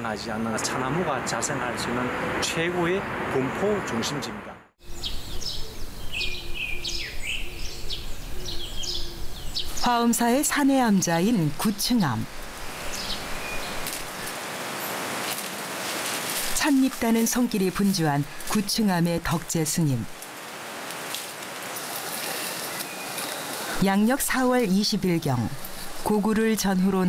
자생하지 않는 차나무가 자생할 수 있는 최고의 분포 중심지입니다. 화엄사의 산해암자인 구층암. 찻잎다는 손길이 분주한 구층암의 덕제 스님. 양력 4월 20일경 고구를 전후로